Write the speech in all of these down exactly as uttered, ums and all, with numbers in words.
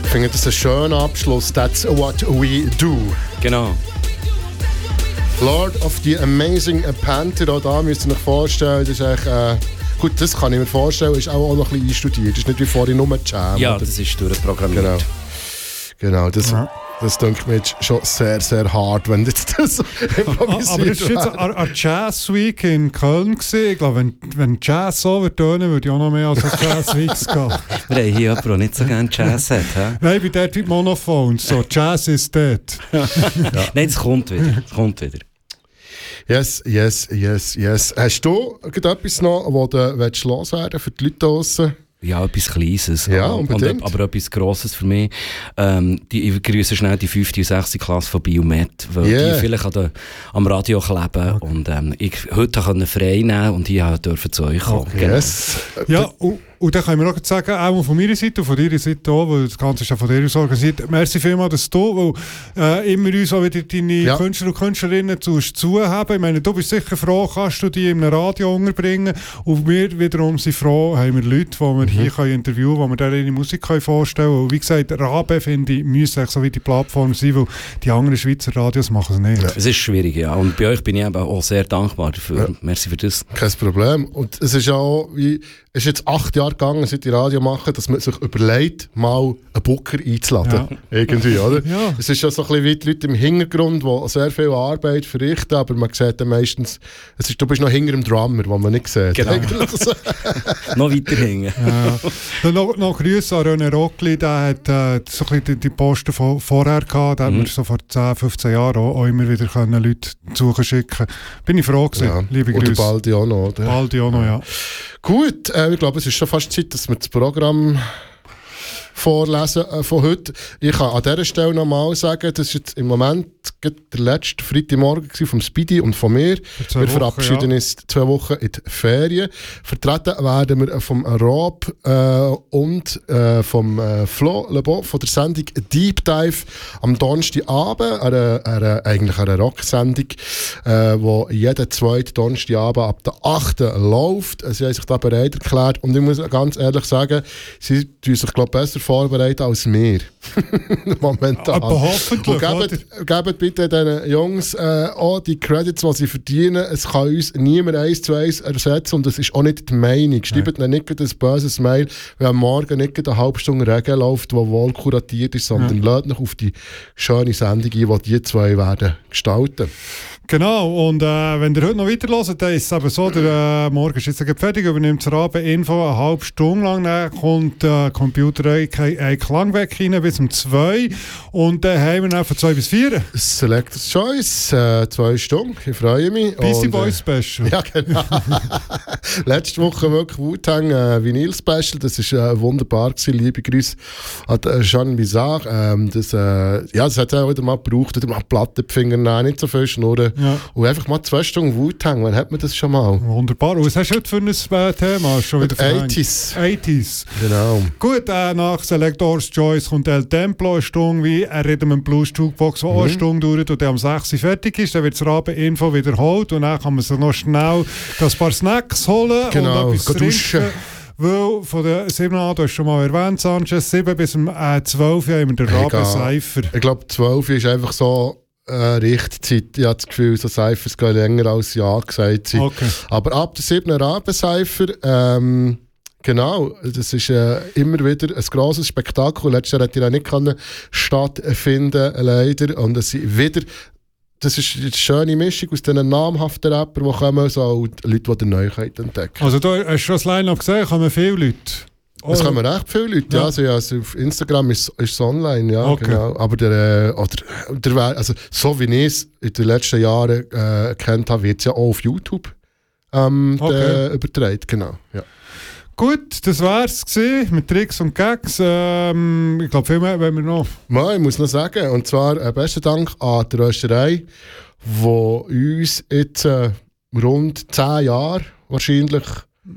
Ich finde das ein schöner Abschluss. That's what we do. Genau. Lord of the Amazing Panther, auch da müsst ihr euch vorstellen, das ist eigentlich, äh, gut, das kann ich mir vorstellen, ist auch, auch noch ein bisschen einstudiert. Das ist nicht wie vorhin nur Jam. Ja, oder? das ist durchprogrammiert. Genau, genau das, Ja. das denke ich mir jetzt schon sehr, sehr hart, wenn jetzt das so improvisiert Aber es war jetzt eine, eine Jazz Week in Köln gewesen. Ich glaube, wenn, wenn Jazz so würde tönen, würde ich auch noch mehr als eine Jazz Weeks gehen. Wir haben hier jemanden, der nicht so gerne Jazz hat. He? Nein, ich bin dort wie Monophones. So, Jazz is dead. Ja. Nein, es kommt wieder. Es kommt wieder. Yes, yes, yes, yes. Hast du etwas noch, was du willst loswerden für die Leute draussen? Ja, etwas Kleines. Ja, und, unbedingt. aber etwas Grosses für mich. Ähm, die, ich grüße schnell die fünfte und sechste Klasse von Biomet, weil Yeah. die vielleicht an der, am Radio kleben. Okay. Und ähm, ich heute konnte frei nehmen und ich durfte zu euch kommen. Okay. Genau. Yes. Ja, und, und dann können wir auch sagen, auch von meiner Seite und von deiner Seite auch, weil das Ganze ist ja von dir aus organisiert. Merci vielmals, dass du, weil äh, immer uns auch wieder deine Ja. Künstler und Künstlerinnen zu zuhaben. Ich meine, du bist sicher froh, kannst du die in einem Radio unterbringen. Und wir wiederum sind froh, haben wir Leute, die wir mhm. hier können interviewen können, die wir ihre Musik können vorstellen können. Und wie gesagt, Rabe, finde ich, müsste so wie die Plattform sein, weil die anderen Schweizer Radios machen es nicht. Ja. Es ist schwierig, ja. Und bei euch bin ich eben auch sehr dankbar dafür. Ja. Merci für das. Kein Problem. Und es ist ja auch, wie, es ist jetzt acht Jahre gegangen, seit die Radio machen, dass man sich überlegt, mal einen Booker einzuladen. Ja. Irgendwie, oder? Ja. Es ist ja so ein bisschen wie die Leute im Hintergrund, die sehr viel Arbeit verrichten, aber man sieht dann meistens, es ist, du bist noch hinter dem Drummer, den man nicht sieht. Genau. Noch weiter hängen. Ja. Dann noch, noch Grüße an René Rockli, der hat äh, so ein bisschen die, die Posten von vorher gehabt, da mhm. haben wir so vor zehn, fünfzehn Jahren auch, auch immer wieder können Leute suchen schicken. Bin ich froh gewesen, ja. liebe Grüße. Oder bald auch noch, oder? Bald auch noch, ja. Gut, äh, ich glaube, es ist schon fast Zeit, dass wir das Programm vorlesen äh, von heute. Ich kann an dieser Stelle nochmal sagen, das war jetzt im Moment der letzte Freitagmorgen vom Speedy und von mir. Wir Wochen, verabschieden ja. uns zwei Wochen in die Ferien. Vertreten werden wir vom Rob äh, und äh, vom äh, Flo Le Bon von der Sendung Deep Dive am Donnerstagabend, eine, eine, eigentlich eine Rocksendung, äh, die jeden zweiten Donnerstagabend ab der achten läuft. Sie haben sich da bereit erklärt und ich muss ganz ehrlich sagen, sie tun sich, glaube ich, besser vorbereiten als wir. Momentan. Aber hoffentlich. Und gebt, gebt bitte den Jungs äh, auch die Credits, die sie verdienen. Es kann uns niemand eins zu eins ersetzen und das ist auch nicht die Meinung. Schreibt ihnen nicht ein böses Mail, wenn am Morgen nicht eine halbe Stunde Regen läuft, die wohl kuratiert ist, sondern ja. Lasst noch auf die schöne Sendung ein, die die zwei werden gestalten. Genau, und äh, wenn ihr heute noch weiterhört, dann ist es eben so, der äh, Morgen ist jetzt fertig, übernimmt das Rabe-Info eine halbe Stunde lang, dann kommt der äh, Computer ein Klang weg rein bis um zwei und dann haben wir dann von zwei bis vier. Selector's Choice, äh, zwei Stunden, ich freue mich. Beastie Boys Special. Ja, genau. Letzte Woche wirklich Wu-Tang äh, Vinyl Special, das war äh, wunderbar gewesen, liebe Grüße an äh, Jean Bizarre. Ähm, das, äh, ja, das hat er auch wieder mal gebraucht, wieder mal Platten die Finger nehmen, nicht so viel schnurren. Ja. Und einfach mal zwei Stunden Wu-Tang, wann hat man das schon mal? Wunderbar. Und was hast du heute für ein äh, Thema? Schon wieder achtziger. achtziger. Genau. Gut, äh, nach Selector's Choice kommt El Templo, eine Stunde wie ein Rhythm and Blues Jukebox, die mhm. auch eine Stunde dauert und dann am sechs Uhr fertig ist. Dann wird das Rabe-Info wiederholt und dann kann man sich noch schnell ein paar Snacks holen genau. und etwas trinken. Weil von der sieben an, du hast schon mal erwähnt, Sanchez, sieben bis um äh, zwölf Uhr haben wir den Rabe-Cypher. Ich glaube, zwölf Uhr ist einfach so Äh, Richtzeit. Ich habe das Gefühl, so Cyphers gehen länger als Ja gesagt sind. Okay. Aber ab der siebten Raben-Cypher, ähm, genau, das ist äh, immer wieder ein grosses Spektakel. Letztes Jahr hätte er nicht können stattfinden, leider. Und es sind wieder, das ist eine schöne Mischung aus diesen namhaften Rappern, die kommen, so auch die Leute, die die Neuheit entdecken. Also da hast du schon das Line-Up gesehen, kommen viele Leute? Es kommen recht viele Leute, ja. Ja, also, ja also auf Instagram ist es online, ja, okay. Genau. Aber der, oder, der, also, so wie ich es in den letzten Jahren äh, kennt habe, wird es ja auch auf YouTube ähm, okay. übertragen, genau. Ja. Gut, das wär's gewesen mit Tricks und Gags. Ähm, ich glaube, viel mehr wollen wir noch. Ja, ich muss noch sagen, und zwar äh, besten Dank an die Rösterei, die uns jetzt äh, rund zehn Jahre wahrscheinlich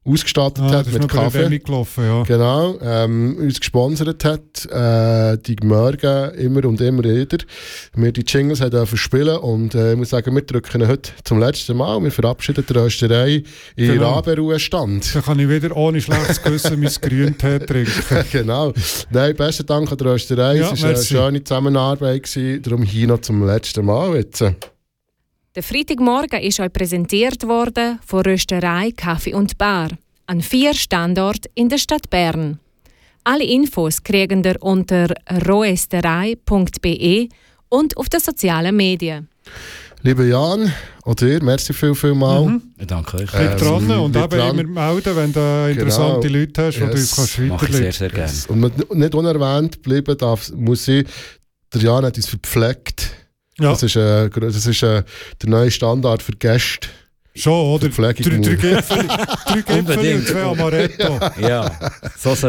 ausgestattet Ah, hat das mit ist noch bei Kaffee. der Demi gelaufen, ja. Genau, ähm, uns gesponsert hat, äh, die Morgen immer und immer wieder. Wir die Jingles haben dürfen spielen und äh, ich muss sagen, wir drücken heute zum letzten Mal. Wir verabschieden die Rösterei in Genau. Raberuhestand. Dann kann ich wieder ohne schlechtes Gewissen mein Grüntee trinken. Genau. Nein, besten Dank an die Rösterei. Ja, es war eine merci. schöne Zusammenarbeit gewesen. Darum hier noch zum letzten Mal jetzt. Der Freitagmorgen ist euch präsentiert worden von Rösterei Kaffee und Bar an vier Standorten in der Stadt Bern. Alle Infos kriegen ihr unter roesterei punkt b e und auf den sozialen Medien. Lieber Jan, auch dir, merci viel, viel mal. Mhm. Danke euch. Bleib dran Ähm, und bleib eben dran. immer melden, wenn du interessante Genau. Leute hast, die Yes. du uns kannst Mache ich sehr, weiterleiten. sehr gerne. Und mit- nicht unerwähnt bleiben darf, muss ich, der Jan hat uns verpflegt. Ja, Das ist, äh, das ist äh, der neue Standard für Gäste. schon, oder? Drei Verpflegung drei Gipfel drei Gipfel und Unbedingt. zwei Amaretto. Ja, so soll